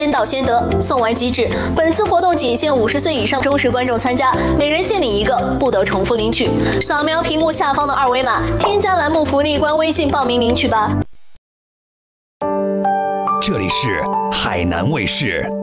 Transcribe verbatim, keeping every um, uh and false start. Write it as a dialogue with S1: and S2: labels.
S1: 先到先得，送完即止。本次活动仅限五十岁以上忠实观众参加，每人限领一个，不得重复领取。扫描屏幕下方的二维码，添加栏目福利官微信报名领取吧。
S2: 这里是海南卫视。